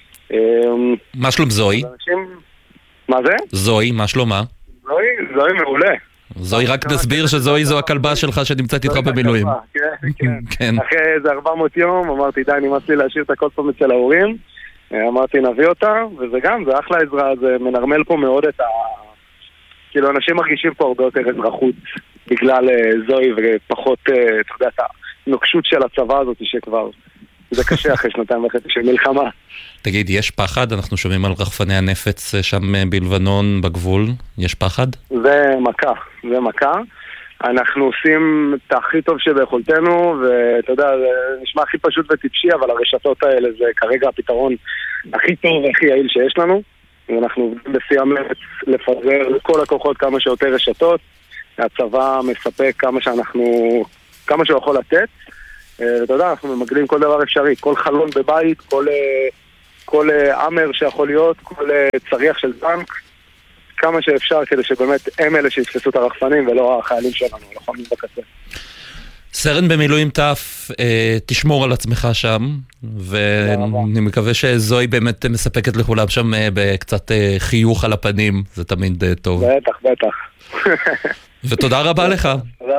מה שלום זוהי? מה זה? זוהי, מה שלומה? זוהי מעולה. זוהי, רק נסביר שזוהי זו הכלבה שלך שנמצאת איתך במילואים. כן. אחרי איזה 400 יום אמרתי די, נמאס לי להשאיר את הכל פה אצל ההורים, אמרתי נביא אותה, וזה גם, זה אחלה עזרה, זה מנרמל פה מאוד את כאילו אנשים מרגישים פה הרבה יותר אזרחות בגלל זוהי ופחות, אתה יודע, את הנוקשות של הצבא הזאת שכבר זה קשה אחרי 2.5 של מלחמה. תגיד, יש פחד? אנחנו שומעים על רחפני הנפץ שם בלבנון בגבול, יש פחד? זה מכה. אנחנו עושים את הכי טוב שביכולתנו, ואתה יודע, זה נשמע הכי פשוט וטיפשי, אבל הרשתות האלה זה כרגע הפתרון הכי טוב והכי יעיל שיש לנו. ואנחנו עובדים בשיא המרץ לפזר כל הכוחות כמה שיותר רשתות. הצבא מספק כמה שהוא יכול לתת. ואתה יודע, אנחנו ממגלים כל דבר אפשרי, כל חלון בבית, כל אמר שיכול להיות, כל צריח של טנק, כמה שאפשר כדי שבאמת הם אלה שיתפסו את הרחפנים ולא החיילים שלנו, לוחמים בקצה. סרן במילואים תף, תשמור על עצמך שם, ואני מקווה שזוהי באמת מספקת לכולם שם בקצת חיוך על הפנים, זה תמיד טוב. בטח. ותודה רבה לך. תודה.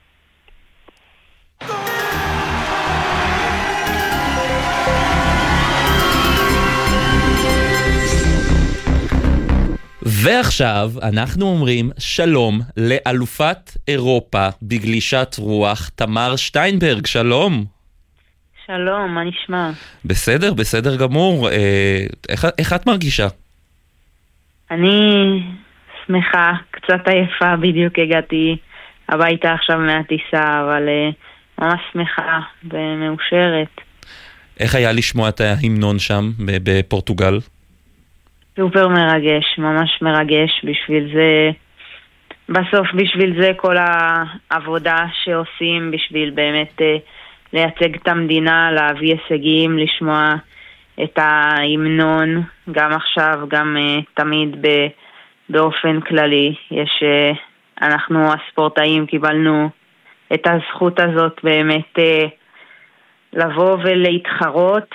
ועכשיו אנחנו אומרים שלום לאלופת אירופה בגלישת רוח תמר שטיינברג, שלום. שלום, מה נשמע? בסדר גמור. איך את מרגישה? אני שמחה, קצת עייפה, בדיוק הגעתי הביתה עכשיו מהטיסה, אבל ממש שמחה ומאושרת. איך היה לשמוע את ההמנון שם בפורטוגל? סופר מרגש, ממש מרגש. בשביל זה כל העבודה שעושים, בשביל באמת לייצג את המדינה, להביא הישגים, לשמוע את ההמנון, גם עכשיו, גם תמיד באופן כללי. אנחנו הספורטאים קיבלנו את הזכות הזאת באמת לבוא ולהתחרות,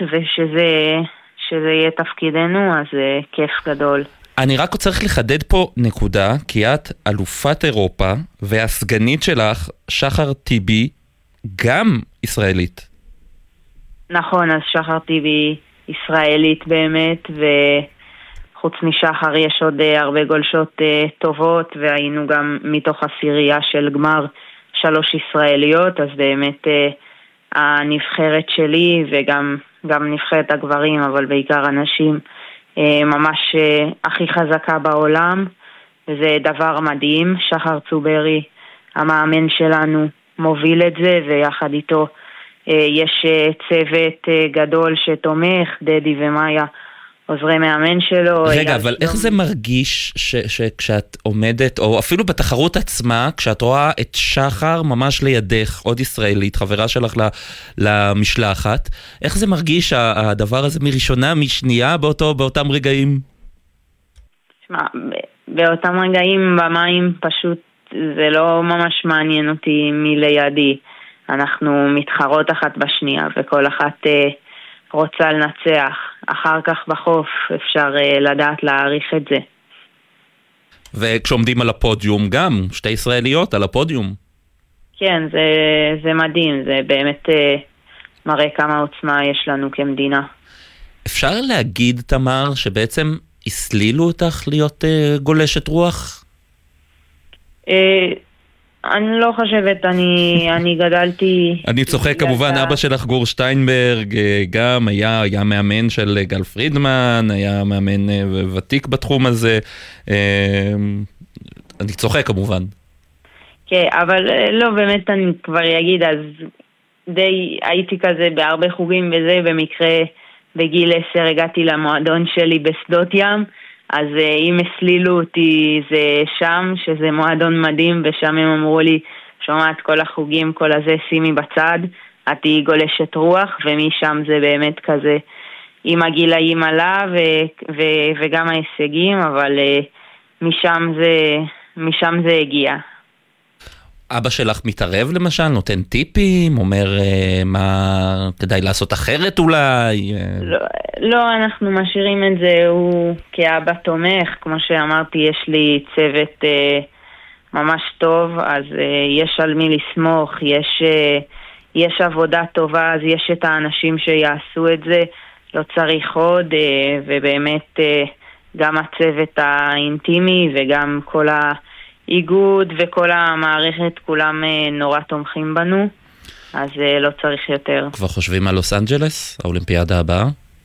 שזה יהיה תפקידנו, אז כיף גדול. אני רק צריך לחדד פה נקודה, כי את אלופת אירופה, והסגנית שלך, שחר טיבי, גם ישראלית. נכון, אז שחר טיבי ישראלית באמת, וחוץ משחר יש עוד הרבה גולשות טובות, והיינו גם מתוך הסירייה של גמר 3 ישראליות, אז באמת הנבחרת שלי וגם נבחרת הגברים, אבל בעיקר הנשים, ממש הכי חזקה בעולם, וזה דבר מדהים. שחר צוברי, המאמן שלנו, מוביל את זה, ויחד איתו יש צוות גדול שתומך, דדי ומאיה, עוזרי מאמן שלו. רגע, אבל איך זה מרגיש שכשאת עומדת, או אפילו בתחרות עצמה, כשאת רואה את שחר ממש לידך, עוד ישראלית, חברה שלך למשלחת, איך זה מרגיש הדבר הזה מראשונה, משנייה, באותם רגעים? תשמע, באותם רגעים במים פשוט זה לא ממש מעניין אותי מלידי. אנחנו מתחרות אחת בשנייה, וכל אחת רוצה לנצח. אחר כך בחוף אפשר לדעת להעריך את זה. וכשעומדים על הפודיום גם, 2 ישראליות על הפודיום. כן, זה מדהים, זה באמת מראה כמה עוצמה יש לנו כמדינה. אפשר להגיד, תמר, שבעצם הסלילו אותך להיות גולשת רוח? אני לא חושבת, אני גדלתי... אני צוחק, כמובן, אבא שלך גור שטיינברג גם היה מאמן של גל פרידמן, היה מאמן ותיק בתחום הזה. אני צוחק, כמובן. כן, אבל לא, באמת אני כבר אגיד, אז די הייתי כזה בהרבה חוגים וזה, במקרה בגיל 10 הגעתי למועדון שלי בשדות ים, אז אם הסלילו אותי זה שם, שזה מועדון מדהים, ושם הם אמרו לי, שומעת כל החוגים, כל הזה, שימי בצד, את היא גולשת רוח, ומשם זה באמת כזה, עם הגילאים עלה, וגם ההישגים, אבל משם זה הגיע. אבא שלך מתערב למשל, נותן טיפים, אומר מה כדאי לעשות אחרת אולי? לא, אנחנו משאירים את זה, הוא כאבא תומך, כמו שאמרתי, יש לי צוות ממש טוב, אז יש על מי לסמוך, יש עבודה טובה, אז יש את האנשים שיעשו את זה, לא צריך עוד, ובאמת גם הצוות האינטימי וגם כל איגוד וכל המערכת, כולם נורא תומכים בנו, אז לא צריך יותר. כבר חושבים על לוס אנג'לס, האולימפיאדה הבאה?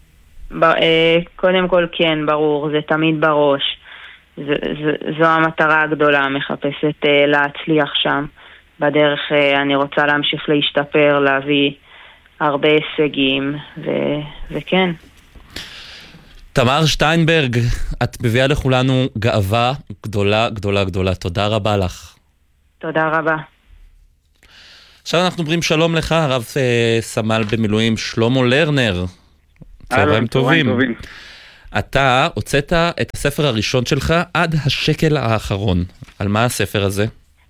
קודם כל כן, ברור, זה תמיד בראש. זו המטרה הגדולה, מחפשת להצליח שם. בדרך אני רוצה להמשיך להשתפר, להביא הרבה הישגים, וכן. תמר שטיינברג, את מביאה לכולנו גאווה גדולה, גדולה, גדולה. תודה רבה לך. תודה רבה. עכשיו אנחנו אומרים שלום לך, הרב סמל במילואים שלמה לרנר. צהריים טובים. אתה הוצאת את הספר הראשון שלך עד השקל האחרון. על מה הספר הזה?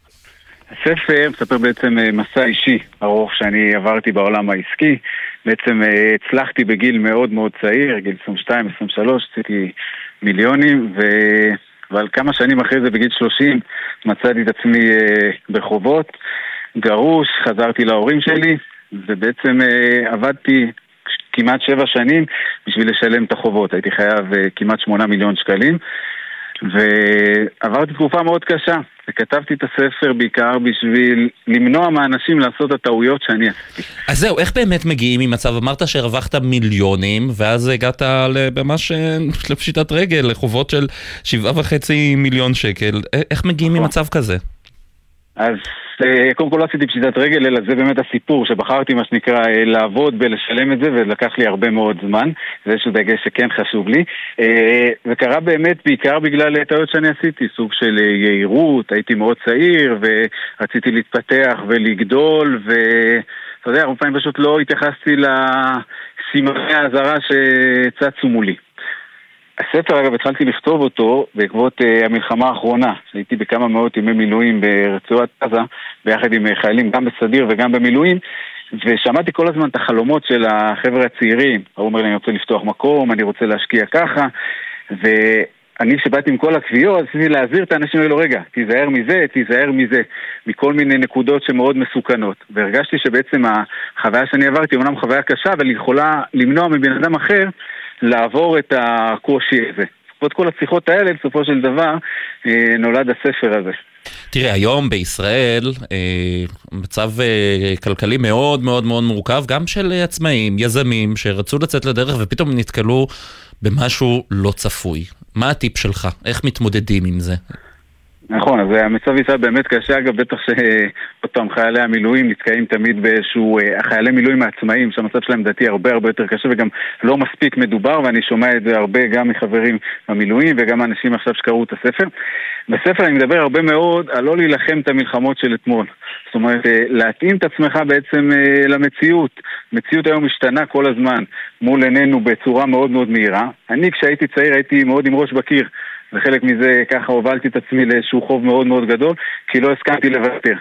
הספר מספר בעצם מסע אישי ארוך שאני עברתי בעולם העסקי. בעצם הצלחתי בגיל מאוד מאוד צעיר, גיל 22, 23, עשיתי מיליונים, אבל כמה שנים אחרי זה, בגיל 30, מצאתי את עצמי ברחובות, גרוש, חזרתי להורים שלי, ובעצם עבדתי כמעט 7 שנים בשביל לשלם את החובות. הייתי חייב כמעט 8 מיליון שקלים, ועברתי תקופה מאוד קשה, וכתבתי את הספר בעיקר בשביל למנוע מאנשים לעשות את הטעויות שאני עשיתי. אז זהו, איך באמת מגיעים ממצב? אמרת שהרווחת מיליונים, ואז הגעת ממש לפשיטת רגל, לחובות של 7.5 מיליון שקל. איך מגיעים ממצב כזה? אז קודם כל לא עשיתי פשיטת רגל, אלא זה באמת הסיפור שבחרתי מה שנקרא לעבוד ולשלם את זה, ולקח לי הרבה מאוד זמן. זה איזשהו דגש שכן חשוב לי, וקרה באמת בעיקר בגלל טעויות שאני עשיתי, סוג של יהירות. הייתי מאוד צעיר ורציתי להתפתח ולגדול, ואתה יודע, הרבה פעמים פשוט לא התייחסתי לסימני האזהרה שצצו מולי. הספר, אגב, התחלתי לכתוב אותו בעקבות המלחמה האחרונה. הייתי בכמה מאות ימי מילואים ברצועת עזה, ביחד עם חיילים גם בסדיר וגם במילואים, ושמעתי כל הזמן את החלומות של החבר'ה הצעירים. הוא אומר לי, אני רוצה לפתוח מקום, אני רוצה להשקיע ככה, ואני שבאתי עם כל הקביעות, עשיתי להזהיר את האנשים האלו, רגע, תיזהר מזה, תיזהר מזה, מכל מיני נקודות שמאוד מסוכנות. והרגשתי שבעצם החוויה שאני עברתי, אומנם חוויה קשה, אבל היא יכולה למנוע מבן אדם אחר לעבור את הקושי הזה. בעקבות כל השיחות האלה, בסופו של דבר, נולד הספר הזה. תראה, היום בישראל מצב כלכלי מאוד מאוד מאוד מורכב, גם של עצמאים, יזמים, שרצו לצאת לדרך ופתאום נתקלו במשהו לא צפוי. מה הטיפ שלך? איך מתמודדים עם זה? נכון, אז המצב ישראל באמת קשה, אגב, בטח שעוד פעם חיילי המילואים נתקעים תמיד באיזשהו, החיילי מילואים העצמאים, שהמצב שלהם דתי הרבה הרבה יותר קשה וגם לא מספיק מדובר, ואני שומע את זה הרבה גם מחברים במילואים וגם אנשים עכשיו שקראו את הספר. בספר אני מדבר הרבה מאוד על לא להילחם את המלחמות של אתמול. זאת אומרת, להתאים את עצמך בעצם למציאות. מציאות היום משתנה כל הזמן מול עינינו בצורה מאוד מאוד מהירה. אני כשהייתי צעיר הייתי מאוד עם ראש בקיר. וחלק מזה ככה הובלתי את עצמי לאיזשהו חוב מאוד מאוד גדול, כי לא הסכמתי לוותר.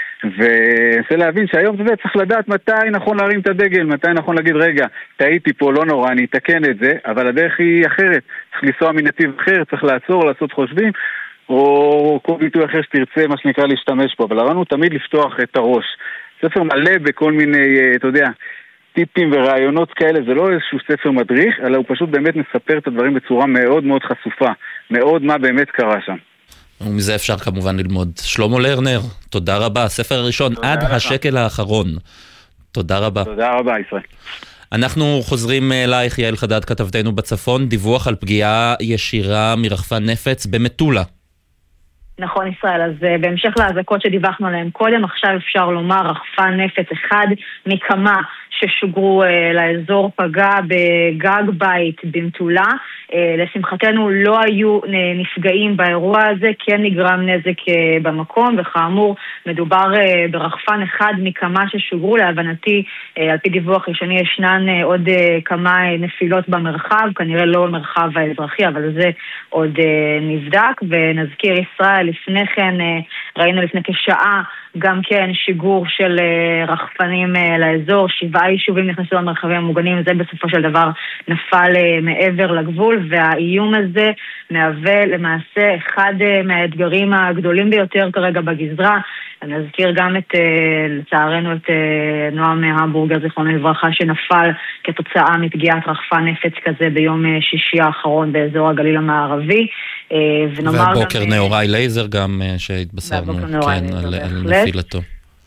וזה להבין שהיום זה צריך לדעת מתי נכון להרים את הדגל, מתי נכון להגיד, רגע, טעיתי פה, לא נורא, אני אתקן את זה, אבל הדרך היא אחרת. צריך לנסוע מנתיב אחר, צריך לעצור, לעשות חושבים, או כל ביטוי אחר שתרצה, מה שנקרא, להשתמש פה. אבל הרעיון תמיד לפתוח את הראש. ספר מלא בכל מיני, אתה יודע, טיפים ורעיונות כאלה. זה לא איזשהו ספר מדריך, אלא הוא פשוט באמת מספר את הדברים בצורה מאוד מאוד חשופה. מאוד מה באמת קרה שם. ומזה אפשר כמובן ללמוד. שלמה לרנר, תודה רבה. הספר הראשון, עד השקל האחרון. תודה רבה. תודה רבה, ישראל. אנחנו חוזרים אלייך, יעל חדד, כתבתנו בצפון, דיווח על פגיעה ישירה מרחפן נפץ במטולה. נכון, ישראל, אז בהמשך להזעקות שדיווחנו עליהן קודם, עכשיו אפשר לומר רחפן נפץ אחד מכמה ששוגרו לאזור פגע בגג בית במטולה. לשמחתנו לא היו נפגעים באירוע הזה, כן נגרם נזק במקום, וכאמור מדובר ברחפן אחד מכמה ששוגרו. להבנתי, על פי דיווח ראשוני, ישנן עוד כמה נפילות במרחב, כנראה לא במרחב האזרחי, אבל זה עוד נבדק. ונזכיר, ישראל, לפני כן ראינו לפני כשעה גם כן שיגור של רחפנים לאזור. 7 יישובים נכנסו למרחבים המוגנים, זה בסופו של דבר נפל מעבר לגבול, והאיום הזה מהווה למעשה אחד מהאתגרים הגדולים ביותר כרגע בגזרה. אני אזכיר גם לצערנו את נועם המבורגר, זיכרונו לברכה, שנפל כתוצאה מפגיעת רחפן נפץ כזה ביום שישי האחרון באזור הגליל המערבי. והבוקר נאורי לייזר גם שהתבשרנו על נפילתו.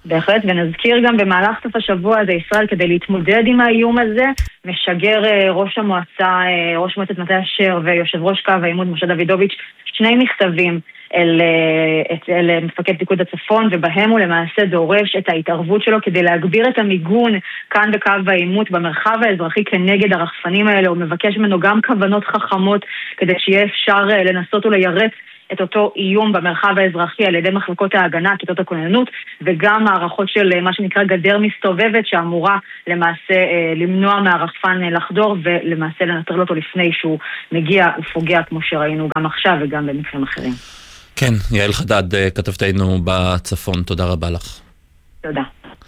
בהחלט, ונזכיר גם במהלך סוף השבוע הזה, ישראל כדי להתמודד עם האיום הזה, משגר ראש המועצה, ראש מועצת מטה אשר ויושב ראש קו העימות משה דוידוביץ' שני מכתבים אל מפקד פיקוד הצפון, ובהם הוא למעשה דורש את ההתערבות שלו כדי להגביר את המיגון כאן בקו העימות במרחב האזרחי כנגד הרחפנים האלה. הוא מבקש ממנו גם כוונות חכמות כדי שיהיה אפשר לנסות וליירץ את אותו איום במרחב האזרחי על ידי מחלקות ההגנה, כיתות הכוננות, וגם מערכות של מה שנקרא גדר מסתובבת שאמורה למעשה למנוע מהרחפן לחדור ולמעשה לנטרל אותו לפני שהוא מגיע ופוגע, כמו שראינו גם עכשיו וגם במקרים אחרים. כן, יעל חדד, כתבתנו בצפון, תודה רבה לך. תודה.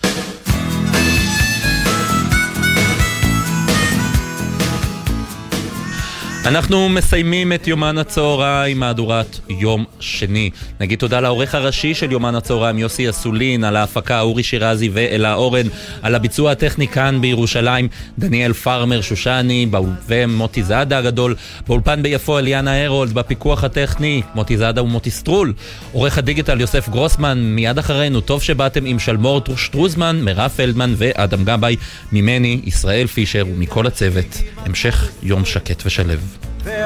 אנחנו מסיימים את יומן הצהריים, מהדורת יום שני. נגיד תודה לעורך הראשי של יומן הצהריים, יוסי אסולין, על ההפקה אורי שירזי ואלה אורן, על הביצוע הטכני כאן בירושלים, דניאל פרמר שושני, ומוטי זאדה הגדול, באולפן ביפו אליאנה הרולד, בפיקוח הטכני, מוטי זאדה ומוטי סטרול, עורך הדיגיטל יוסף גרוסמן, מיד אחרינו, טוב שבאתם עם שלמור שטרוזמן, מירב פלדמן ואדם גבאי, ממני, ישראל פישר ומכל הצוות. המשך יום שקט ושלב.